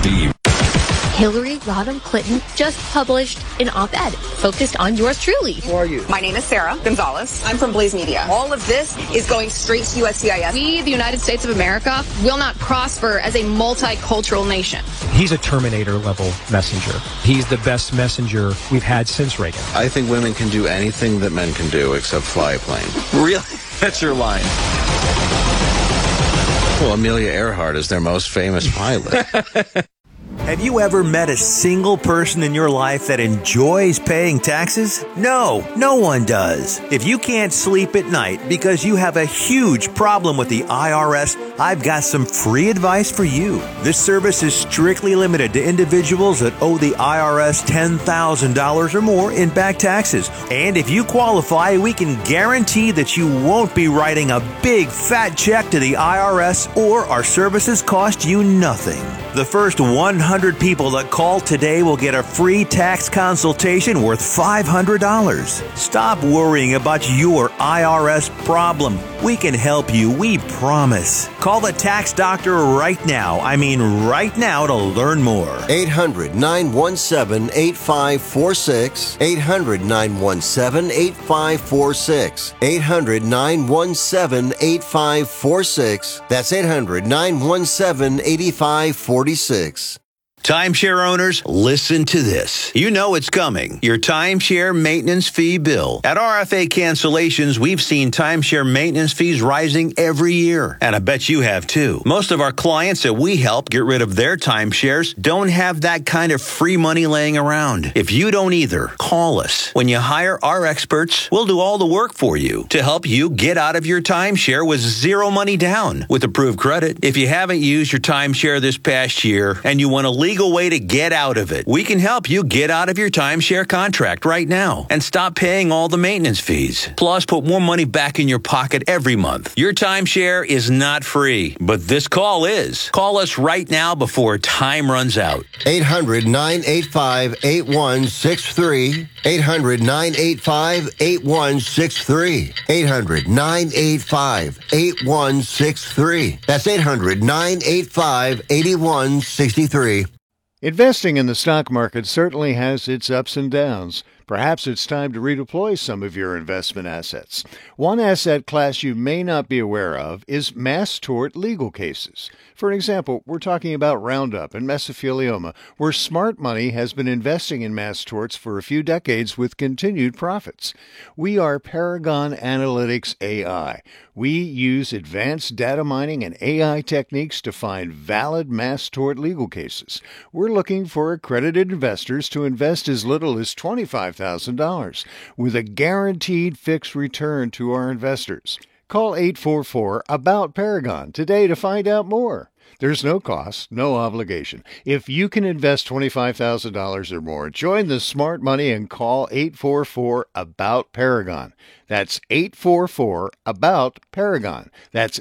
Steve. Hillary Rodham Clinton just published an op-ed focused on yours truly. Who are you? My name is Sarah Gonzalez. I'm from Blaze Media. All of this is going straight to USCIS. We, the United States of America, will not prosper as a multicultural nation. He's a Terminator-level messenger. He's the best messenger we've had since Reagan. I think women can do anything that men can do except fly a plane. Really? That's your line. Well, Amelia Earhart is their most famous pilot. Have you ever met a single person in your life that enjoys paying taxes? No, no one does. If you can't sleep at night because you have a huge problem with the IRS, I've got some free advice for you. This service is strictly limited to individuals that owe the IRS $10,000 or more in back taxes. And if you qualify, we can guarantee that you won't be writing a big fat check to the IRS, or our services cost you nothing. The first 100 people that call today will get a free tax consultation worth $500. Stop worrying about your IRS problem. We can help you, we promise. Call the tax doctor right now. I mean right now, to learn more. 800-917-8546. 800-917-8546. 800-917-8546. That's 800-917-8546. Timeshare owners, listen to this. You know it's coming. Your timeshare maintenance fee bill. At RFA Cancellations, we've seen timeshare maintenance fees rising every year. And I bet you have too. Most of our clients that we help get rid of their timeshares don't have that kind of free money laying around. If you don't either, call us. When you hire our experts, we'll do all the work for you to help you get out of your timeshare with zero money down with approved credit. If you haven't used your timeshare this past year and you want to legal way to get out of it, we can help you get out of your timeshare contract right now and stop paying all the maintenance fees. Plus, put more money back in your pocket every month. Your timeshare is not free, but this call is. Call us right now before time runs out. 800-985-8163. 800-985-8163. 800-985-8163. That's 800-985-8163. Investing in the stock market certainly has its ups and downs. Perhaps it's time to redeploy some of your investment assets. One asset class you may not be aware of is mass tort legal cases. For example, we're talking about Roundup and mesothelioma, where smart money has been investing in mass torts for a few decades with continued profits. We are Paragon Analytics AI. We use advanced data mining and AI techniques to find valid mass tort legal cases. We're looking for accredited investors to invest as little as $25,000 with a guaranteed fixed return to our investors. Call 844-ABOUT-PARAGON today to find out more. There's no cost, no obligation. If you can invest $25,000 or more, join the smart money and call 844-ABOUT-PARAGON. That's 844-ABOUT-PARAGON. That's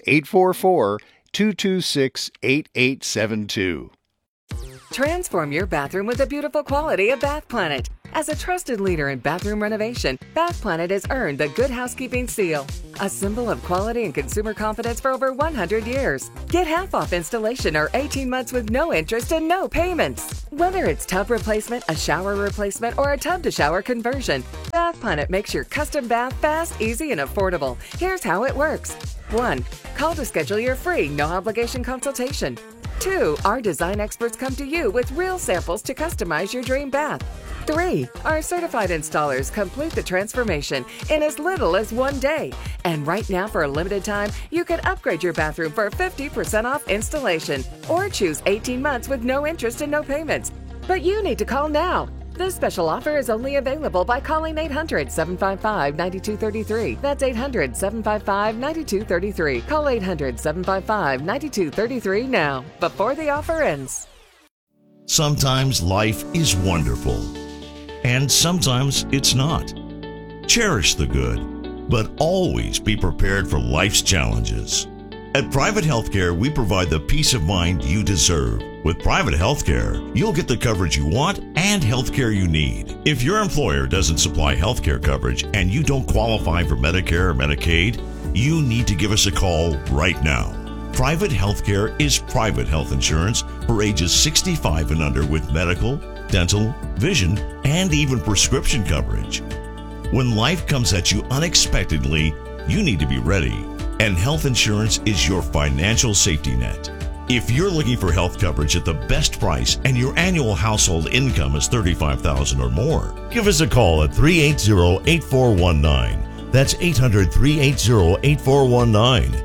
844-226-8872. Transform your bathroom with the beautiful quality of Bath Planet. As a trusted leader in bathroom renovation, Bath Planet has earned the Good Housekeeping seal, a symbol of quality and consumer confidence for over 100 years. Get half off installation or 18 months with no interest and no payments. Whether it's tub replacement, a shower replacement, or a tub-to-shower conversion, Bath Planet makes your custom bath fast, easy, and affordable. Here's how it works. 1. Call to schedule your free, no-obligation consultation. 2. Our design experts come to you with real samples to customize your dream bath. 3. Our certified installers complete the transformation in as little as 1 day. And right now, for a limited time, you can upgrade your bathroom for 50% off installation or choose 18 months with no interest and no payments. But you need to call now. This special offer is only available by calling 800-755-9233. That's 800-755-9233. Call 800-755-9233 now, before the offer ends. Sometimes life is wonderful, and sometimes it's not. Cherish the good, but always be prepared for life's challenges. At Private Healthcare, we provide the peace of mind you deserve. With private healthcare, you'll get the coverage you want and healthcare you need. If your employer doesn't supply healthcare coverage and you don't qualify for Medicare or Medicaid, you need to give us a call right now. Private healthcare is private health insurance for ages 65 and under with medical, dental, vision, and even prescription coverage. When life comes at you unexpectedly, you need to be ready, and health insurance is your financial safety net. If you're looking for health coverage at the best price and your annual household income is $35,000 or more, give us a call at 380-8419. That's 800-380-8419.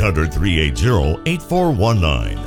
800-380-8419.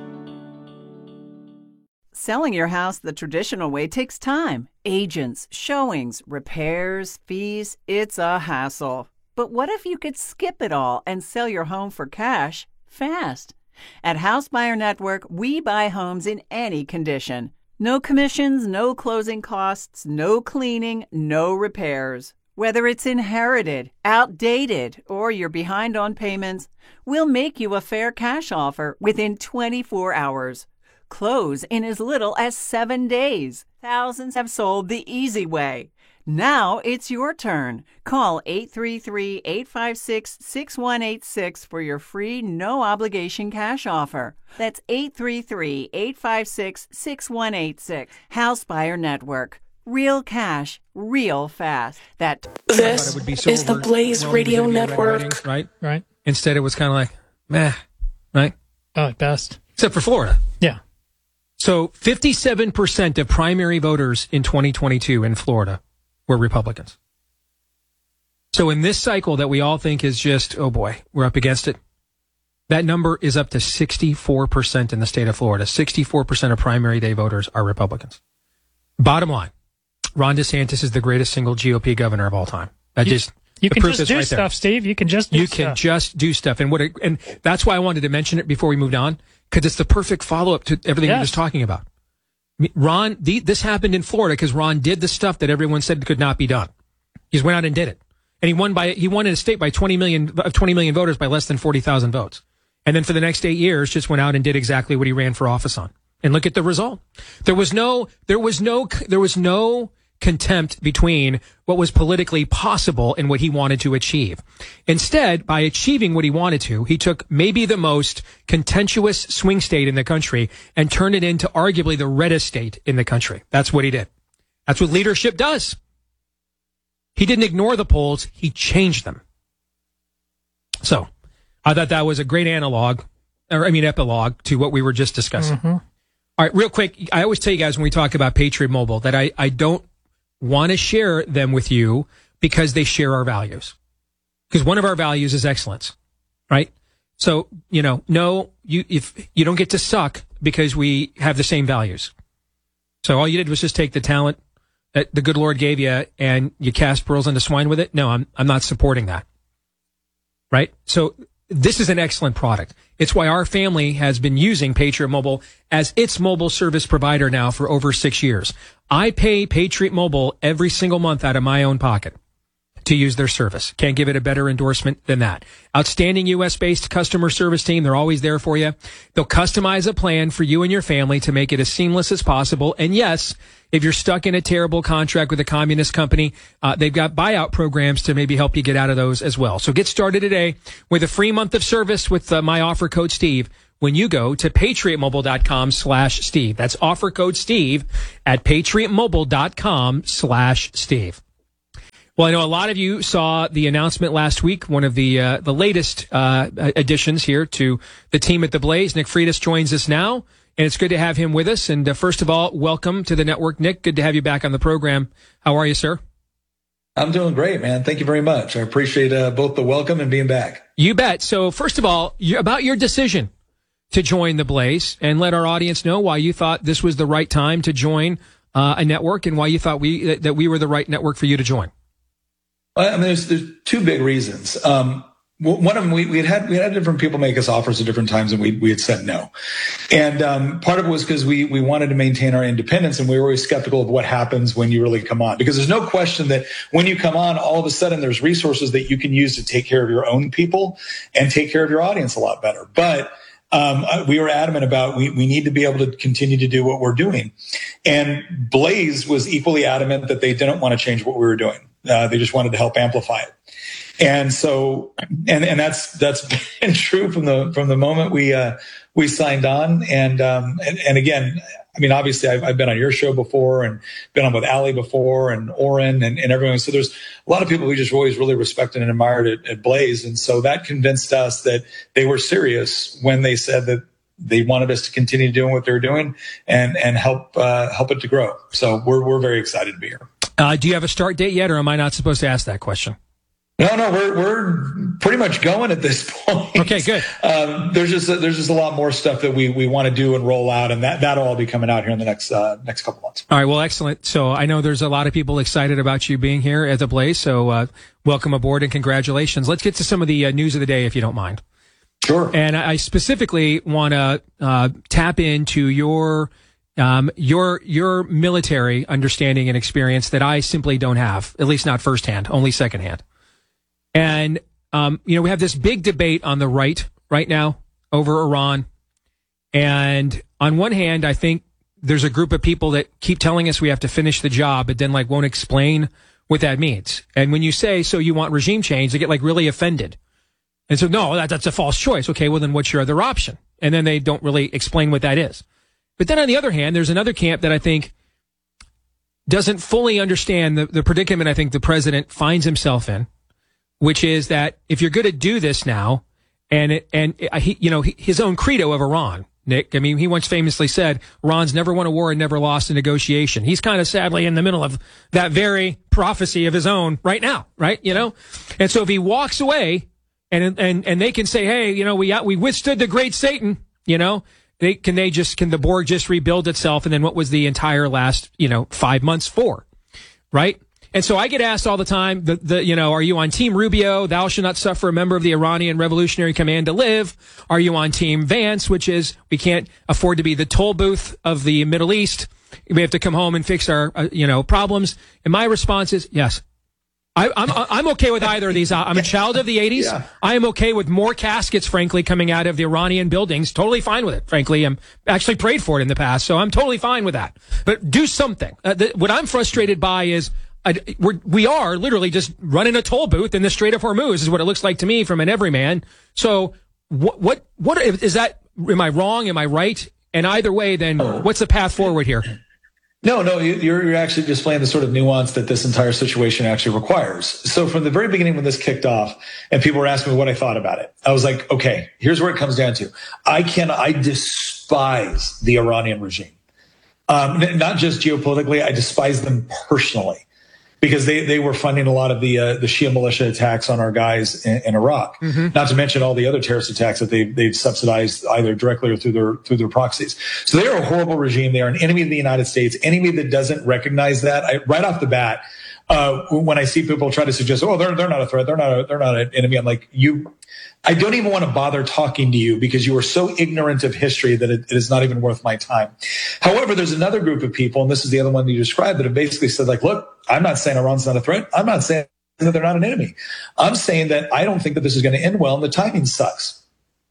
Selling your house the traditional way takes time. Agents, showings, repairs, fees. It's a hassle. But what if you could skip it all and sell your home for cash fast? At House Buyer Network, we buy homes in any condition. No commissions, no closing costs, no cleaning, no repairs. Whether it's inherited, outdated, or you're behind on payments, we'll make you a fair cash offer within 24 hours. Close in as little as 7 days. Thousands have sold the easy way. Now it's your turn. Call 833-856-6186 for your free, no-obligation cash offer. That's 833-856-6186. House Buyer Network. Real cash, real fast. This is the Blaze Radio Network. Right? Instead, it was kind of like, meh, right? Oh, at best. Except for Florida. Yeah. So 57% of primary voters in 2022 in Florida were Republicans. So in this cycle that we all think is just, oh boy, we're up against it, that number is up to 64% in the state of Florida. 64% of primary day voters are Republicans. Bottom line, Ron DeSantis is the greatest single GOP governor of all time. You can just do stuff, Steve. You can just do stuff. And that's why I wanted to mention it before we moved on, because it's the perfect follow-up to everything you're just talking about. Ron, this happened in Florida because Ron did the stuff that everyone said could not be done. He just went out and did it. And he won in a state by 20 million voters by less than 40,000 votes. And then for the next 8 years, just went out and did exactly what he ran for office on. And look at the result. There was no contempt between what was politically possible and what he wanted to achieve. Instead, by achieving what he wanted to, he took maybe the most contentious swing state in the country and turned it into arguably the reddest state in the country. That's what he did. That's what leadership does. He didn't ignore the polls. He changed them. So I thought that was a great epilogue to what we were just discussing. Mm-hmm. All right, real quick. I always tell you guys when we talk about Patriot Mobile that I don't want to share them with you because they share our values. Because one of our values is excellence, right? So, if you don't get to suck because we have the same values. So all you did was just take the talent that the good Lord gave you and you cast pearls into swine with it. No, I'm not supporting that. Right? So this is an excellent product. It's why our family has been using Patriot Mobile as its mobile service provider now for over 6 years. I pay Patriot Mobile every single month out of my own pocket to use their service. Can't give it a better endorsement than that. Outstanding U.S.-based customer service team. They're always there for you. They'll customize a plan for you and your family to make it as seamless as possible. And yes, if you're stuck in a terrible contract with a communist company, they've got buyout programs to maybe help you get out of those as well. So get started today with a free month of service with my offer code Steve when you go to patriotmobile.com/Steve. That's offer code Steve at patriotmobile.com/Steve. Well, I know a lot of you saw the announcement last week, one of the latest additions here to the team at the Blaze. Nick Freitas joins us now, and it's good to have him with us. And first of all, welcome to the network, Nick. Good to have you back on the program. How are you, sir? I'm doing great, man. Thank you very much. I appreciate both the welcome and being back. You bet. So first of all, about your decision to join the Blaze, and let our audience know why you thought this was the right time to join a network, and why you thought that we were the right network for you to join. I mean, there's two big reasons. One of them, we had different people make us offers at different times, and we had said no. And part of it was because we wanted to maintain our independence, and we were always skeptical of what happens when you really come on. Because there's no question that when you come on, all of a sudden there's resources that you can use to take care of your own people and take care of your audience a lot better. But we were adamant about we need to be able to continue to do what we're doing. And Blaze was equally adamant that they didn't want to change what we were doing. They just wanted to help amplify it. And so, and that's been true from the moment we signed on. And again, I mean, obviously I've been on your show before and been on with Allie before and Oren and everyone. So there's a lot of people we just always really respected and admired at Blaze. And so that convinced us that they were serious when they said that they wanted us to continue doing what they're doing and help it to grow. So we're very excited to be here. Do you have a start date yet, or am I not supposed to ask that question? No, we're pretty much going at this point. Okay, good. There's just a lot more stuff that we want to do and roll out, and that'll all be coming out here in the next couple months. All right, well, excellent. So I know there's a lot of people excited about you being here at the Blaze. So welcome aboard and congratulations. Let's get to some of the news of the day, if you don't mind. Sure. And I specifically want to tap into your military understanding and experience that I simply don't have, at least not firsthand, only secondhand. And, we have this big debate on the right now over Iran. And on one hand, I think there's a group of people that keep telling us we have to finish the job, but then won't explain what that means. And when you say, so you want regime change, they get really offended. And so, no, that's a false choice. Okay, well then what's your other option? And then they don't really explain what that is. But then on the other hand, there's another camp that I think doesn't fully understand the predicament I think the president finds himself in, which is that if you're going to do this now, and his own credo of Iran, Nick, I mean, he once famously said, Iran's never won a war and never lost a negotiation. He's kind of sadly in the middle of that very prophecy of his own right now, right? And so if he walks away and they can say, hey, we withstood the great Satan, can the Borg just rebuild itself? And then what was the entire last, 5 months for? Right? And so I get asked all the time, are you on Team Rubio? Thou shalt not suffer a member of the Iranian Revolutionary Command to live. Are you on Team Vance, which is we can't afford to be the toll booth of the Middle East. We have to come home and fix our, problems. And my response is yes. I'm okay with either of these. I'm a child of the 80s. Yeah. I am okay with more caskets, frankly, coming out of the Iranian buildings. Totally fine with it, frankly. I'm actually prayed for it in the past, so I'm totally fine with that. But do something. What I'm frustrated by is we are literally just running a toll booth in the Strait of Hormuz is what it looks like to me from an everyman. So what is that? Am I wrong? Am I right? And either way, then what's the path forward here? No, you're actually displaying the sort of nuance that this entire situation actually requires. So from the very beginning when this kicked off and people were asking me what I thought about it, I was like, okay, here's where it comes down to. I despise the Iranian regime. Not just geopolitically, I despise them personally. Because they were funding a lot of the Shia militia attacks on our guys in Iraq, not to mention all the other terrorist attacks that they've subsidized either directly or through their proxies. So they are a horrible regime. They are an enemy of the United States. Anybody that doesn't recognize that, right off the bat, when I see people try to suggest, oh, they're not a threat, they're not an enemy, I'm like, I don't even want to bother talking to you because you are so ignorant of history that it is not even worth my time. However, there's another group of people, and this is the other one that you described, that have basically said, look, I'm not saying Iran's not a threat. I'm not saying that they're not an enemy. I'm saying that I don't think that this is going to end well, and the timing sucks.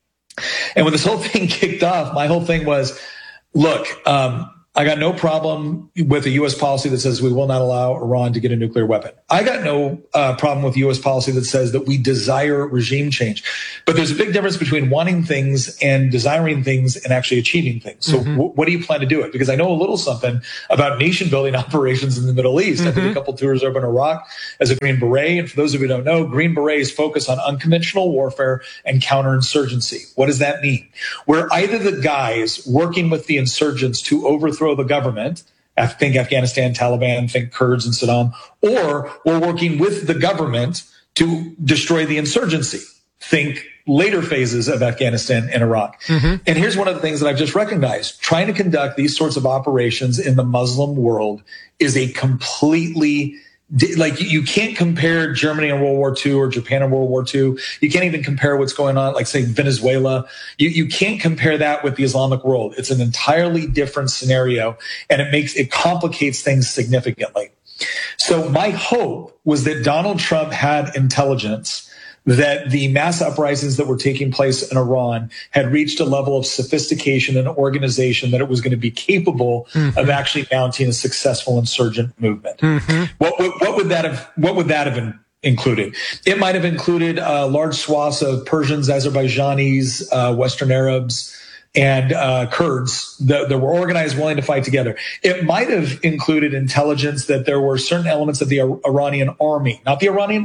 And when this whole thing kicked off, my whole thing was, look, I got no problem with a U.S. policy that says we will not allow Iran to get a nuclear weapon. I got no problem with U.S. policy that says that we desire regime change. But there's a big difference between wanting things and desiring things and actually achieving things. So what do you plan to do it? Because I know a little something about nation building operations in the Middle East. I did a couple tours over in Iraq as a Green Beret. And for those of you who don't know, Green Berets focus on unconventional warfare and counterinsurgency. What does that mean? We're either the guys working with the insurgents to overthrow the government, think Afghanistan, Taliban, think Kurds and Saddam, or we're working with the government to destroy the insurgency, think later phases of Afghanistan and Iraq. And here's one of the things that I've just recognized. Trying to conduct these sorts of operations in the Muslim world is a completely you can't compare Germany in World War II or Japan in World War II. You can't even compare what's going on, say, Venezuela. You can't compare that with the Islamic world. It's an entirely different scenario, and it complicates things significantly. So my hope was that Donald Trump had intelligence that the mass uprisings that were taking place in Iran had reached a level of sophistication and organization that it was going to be capable of actually mounting a successful insurgent movement. What would that have included. It might have included large swaths of Persians, Azerbaijanis, Western Arabs, and Kurds that were organized, willing to fight together. It might have included intelligence that there were certain elements of the Iranian army, not the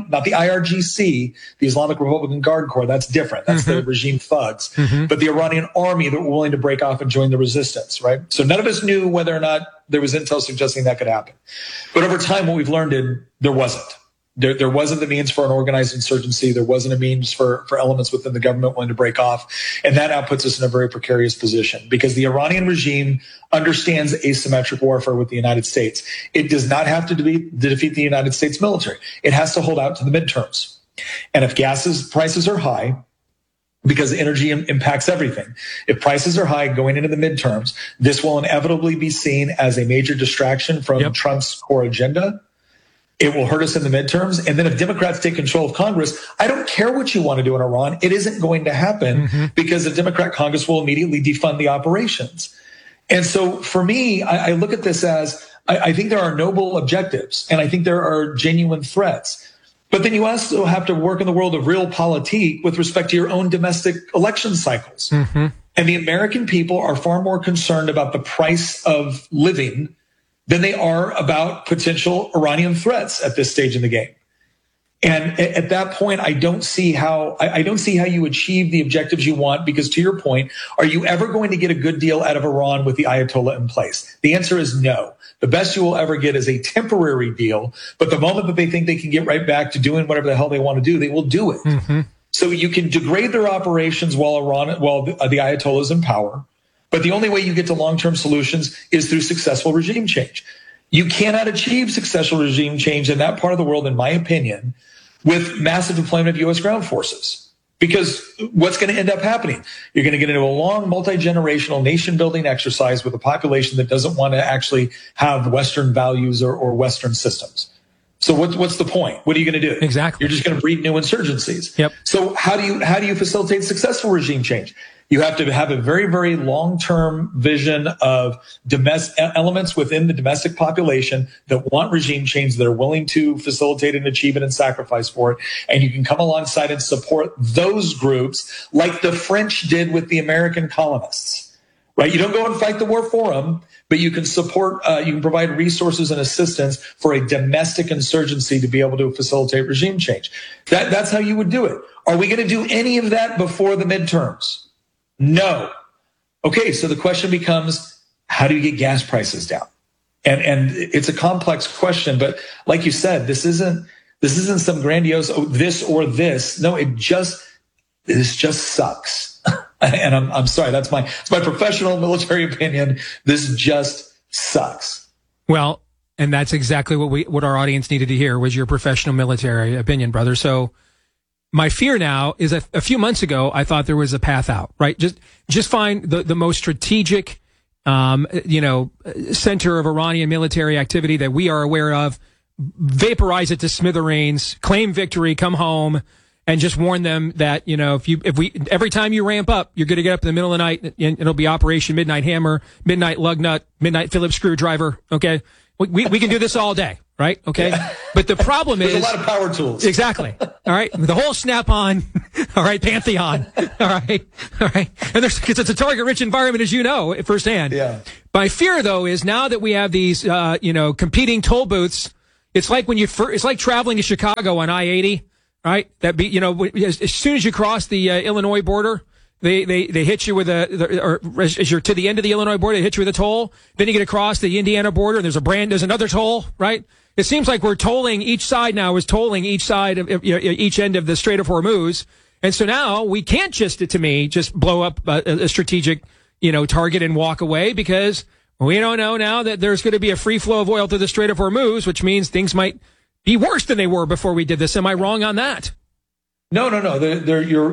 IRGC, the Islamic Republican Guard Corps. That's different. That's the regime thugs. But the Iranian army that were willing to break off and join the resistance, right? So none of us knew whether or not there was intel suggesting that could happen. But over time, what we've learned is there wasn't. There wasn't the means for an organized insurgency. There wasn't a means for elements within the government willing to break off. And that now puts us in a very precarious position because the Iranian regime understands asymmetric warfare with the United States. It does not have to defeat the United States military. It has to hold out to the midterms. And if prices are high, because energy impacts everything. If prices are high going into the midterms, this will inevitably be seen as a major distraction from Trump's core agenda. It will hurt us in the midterms. And then if Democrats take control of Congress, I don't care what you want to do in Iran. It isn't going to happen because the Democrat Congress will immediately defund the operations. And so for me, I look at this as I think there are noble objectives and I think there are genuine threats. But then you also have to work in the world of realpolitik with respect to your own domestic election cycles. And the American people are far more concerned about the price of living than they are about potential Iranian threats at this stage in the game. And at that point, I don't see how you achieve the objectives you want, because to your point, are you ever going to get a good deal out of Iran with the Ayatollah in place? The answer is no. The best you will ever get is a temporary deal. But the moment that they think they can get right back to doing whatever the hell they want to do, they will do it. So you can degrade their operations while the Ayatollah is in power. But the only way you get to long-term solutions is through successful regime change. You cannot achieve successful regime change in that part of the world, in my opinion, with massive deployment of U.S. ground forces. Because what's going to end up happening? You're going to get into a long, multi-generational nation-building exercise with a population that doesn't want to actually have Western values or Western systems. So what's the point? What are you going to do? Exactly. You're just going to breed new insurgencies. So how do you facilitate successful regime change? You have to have a very, very long-term vision of elements within the domestic population that want regime change, that are willing to facilitate and achieve it and sacrifice for it. And you can come alongside and support those groups like the French did with the American colonists, right? You don't go and fight the war for them, but you can support, you can provide resources and assistance for a domestic insurgency to be able to facilitate regime change. That's how you would do it. Are we going to do any of that before the midterms? No. Okay, so the question becomes, how do you get gas prices down? And it's a complex question, but like you said, this isn't some grandiose this or this. No, this just sucks. And I'm sorry, it's my professional military opinion. This just sucks. Well, and that's exactly what our audience needed to hear was your professional military opinion, brother. So my fear now is a few months ago, I thought there was a path out, right? Just find the most strategic, center of Iranian military activity that we are aware of, vaporize it to smithereens, claim victory, come home, and just warn them that, every time you ramp up, you're going to get up in the middle of the night and it'll be Operation Midnight Hammer, Midnight Lug Nut, Midnight Phillips Screwdriver. Okay. We can do this all day. Right. Okay. Yeah. But the problem is there's a lot of power tools. Exactly. All right. The whole Snap-on. All right. Pantheon. All right. And because it's a target rich environment, as you know, firsthand. Yeah. My fear though is now that we have these, competing toll booths, it's like it's like traveling to Chicago on I-80, right? As soon as you cross the Illinois border, they hit you with or as you're to the end of the Illinois border, they hit you with a toll. Then you get across the Indiana border, and there's another toll, right? It seems like we're tolling each side now is tolling each side of each end of the Strait of Hormuz. And so now we can't just blow up a strategic, target and walk away, because we don't know now that there's going to be a free flow of oil through the Strait of Hormuz, which means things might be worse than they were before we did this. Am I wrong on that? No. You're